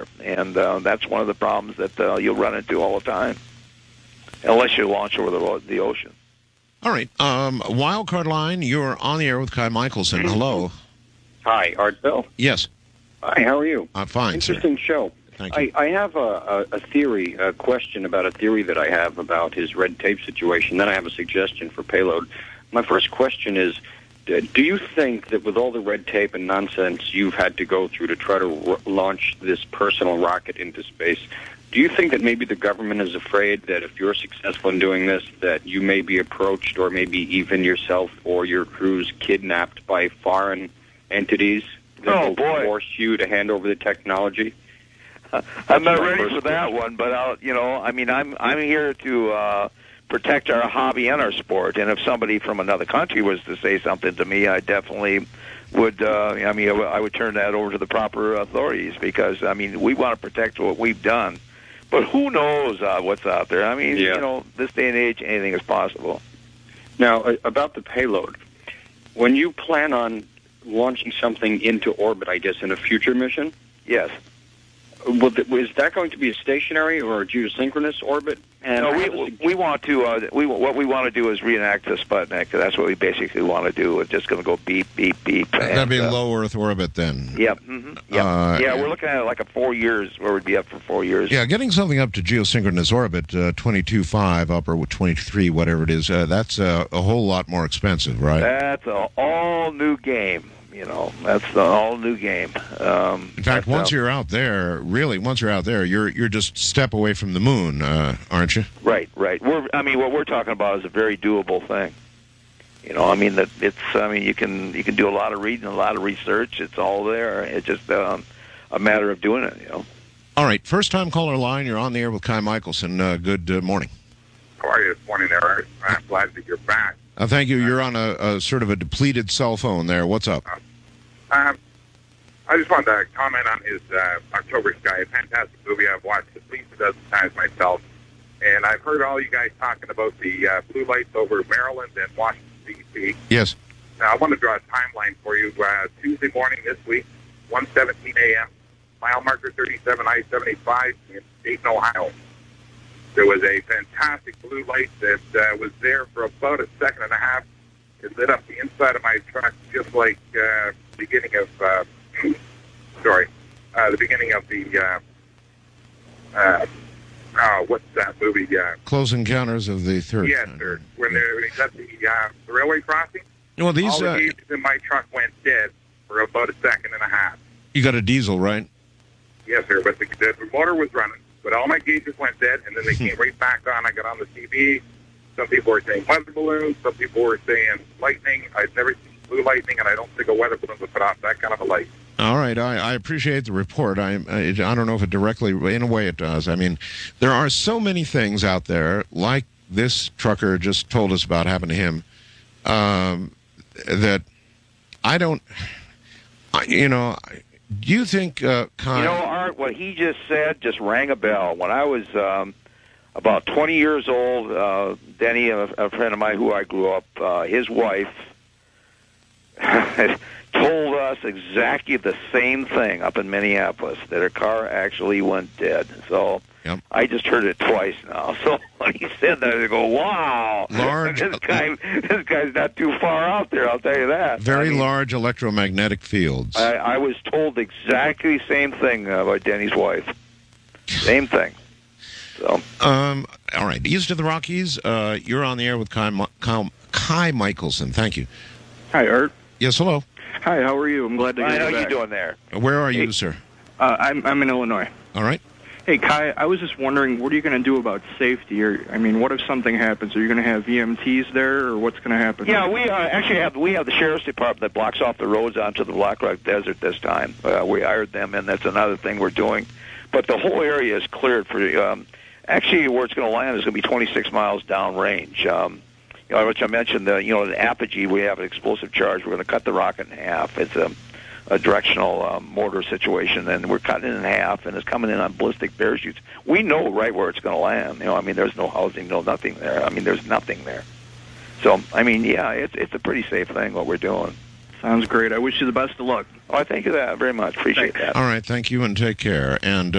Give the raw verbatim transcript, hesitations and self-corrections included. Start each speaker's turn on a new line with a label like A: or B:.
A: and uh, that's one of the problems that uh, you'll run into all the time, unless you launch over the the ocean.
B: All right, um, Wildcard Line, you're on the air with Kai Michelson. Hello.
C: Hi, Art Bell.
B: Yes.
C: Hi, how are you?
B: I'm fine,
C: Interesting
B: sir.
C: show.
B: Thank you.
C: I, I have a, a, a theory, a question about a theory that I have about his red tape situation. Then I have a suggestion for payload. My first question is, do you think that with all the red tape and nonsense you've had to go through to try to r- launch this personal rocket into space, do you think that maybe the government is afraid that if you're successful in doing this, that you may be approached or maybe even yourself or your crews kidnapped by foreign entities that
A: Oh,
C: will
A: boy.
C: force you to hand over the technology?
A: I'm not
C: my
A: ready
C: first
A: for that one, but I'll, you know, I mean, I'm I'm here to uh, protect our hobby and our sport. And if somebody from another country was to say something to me, I definitely would. Uh, I mean, I w- I would turn that over to the proper authorities because I mean, we want to protect what we've done. But who knows uh, what's out there? I mean,
C: Yeah.
A: you know, this day and age, anything is possible.
C: Now, uh, about the payload, when you plan on launching something into orbit, I guess, in a future mission,
A: Yes.
C: will th- is that going to be a stationary or a geosynchronous orbit? And
A: No,
C: I
A: we
C: have a sug-
A: we want to. Uh, we what we want to do is reenact the Sputnik. That's what we basically want to do. It's just going to go beep, beep, beep.
B: That'd
A: and,
B: be
A: uh,
B: low Earth orbit then.
A: Yep. Mm-hmm, yep.
B: Uh,
A: yeah, we're looking at like a four years where we'd be up for four years.
B: Yeah, getting something up to geosynchronous orbit, uh, twenty-two point five up or twenty-three, whatever it is, uh, that's uh, a whole lot more expensive, right?
A: That's an all new game. You know, that's the all new game. Um,
B: In fact,
A: but,
B: once
A: uh,
B: you're out there, really, once you're out there, you're you're just a step away from the moon, uh, aren't you?
A: right, right. We're. I mean, what we're talking about is a very doable thing. You know, I mean that it's. I mean, you can you can do a lot of reading, a lot of research. It's all there. It's just um, a matter of doing it. You know.
B: All right, first time caller line. You're on the air with Kai Michelson. Uh, good uh, morning.
D: How are you this morning there, Art? I'm glad that you're back.
B: Uh, thank you. You're on a, a sort of a depleted cell phone there. What's up?
D: Um, I just wanted to comment on his uh, October Sky, a fantastic movie I've watched at least a dozen times myself. And I've heard all you guys talking about the uh, blue lights over Maryland and Washington, D C
B: Yes.
D: Now, I want to draw a timeline for you. Uh, Tuesday morning this week, one seventeen a.m., mile marker thirty-seven I seventy-five in Dayton, Ohio. There was a fantastic blue light that uh, was there for about a second and a half. It lit up the inside of my truck just like uh, the beginning of, uh, sorry, uh, the beginning of the, uh, uh, uh, what's that movie? Uh,
B: Close Encounters of the Third.
D: yes, sir. When they're at the, uh, the railway crossing,
B: Well, these
D: all the
B: uh,
D: gauges in my truck went dead for about a second and a half.
B: you got a diesel, right?
D: Yes, sir, but the, the motor was running, but all my gauges went dead, and then they came right back on. I got on the T V. Some people were saying weather balloons. Some people were saying lightning. I'd never seen blue lightning, and I don't think a weather balloon would put off that kind of a light.
B: All right, I, I appreciate the report. I, I I don't know if it directly, in a way, it does. I mean, there are so many things out there, like this trucker just told us about happened to him, um, that I don't. I, you know, do you think? Uh, Kai,
A: You know, Art, what he just said just rang a bell. When I was um, about twenty years old, uh, Denny, a, a friend of mine who I grew up, uh, his wife told us exactly the same thing up in Minneapolis, that her car actually went dead. So
B: Yep.
A: I just heard it twice now. So when he said that, I go, wow.
B: Large-
A: this guy, this guy's not too far out there, I'll tell you that.
B: very
A: I mean,
B: large electromagnetic fields.
A: I, I was told exactly the same thing uh, by Denny's wife. Same thing. So
B: Um, all right, east of the Rockies, uh, you're on the air with Kai, Mi- Kai, Kai Michelson. Thank you.
E: Hi, Art.
B: Yes, hello.
E: Hi, how are you? I'm glad to
A: I
E: hear
A: know
E: you
A: you
E: back.
A: doing there.
B: Where are you,
E: Hey.
B: sir?
E: Uh, I'm I'm in Illinois.
B: All right.
E: Hey, Kai, I was just wondering, what are you going to do about safety? Or, I mean, what if something happens? Are you going to have E M Ts there, or what's going to happen?
A: Yeah, we uh, actually have we have the sheriff's department that blocks off the roads onto the Black Rock Desert this time. Uh, we hired them, and that's another thing we're doing. But the whole area is cleared for. Um, actually, where it's going to land is going to be twenty-six miles downrange. Um, you know, which I mentioned, the you know, the apogee, we have an explosive charge. We're going to cut the rocket in half. It's a, a directional um, mortar situation, and we're cutting it in half, and it's coming in on ballistic parachutes. We know right where it's going to land. You know, I mean, there's no housing, no nothing there. I mean, there's nothing there. So, I mean, yeah, it's it's a pretty safe thing what we're doing.
E: Sounds great. I wish you the best of luck.
A: Oh, I thank you that very much. Appreciate
E: Thanks.
A: that.
B: All right, thank you, and take care. And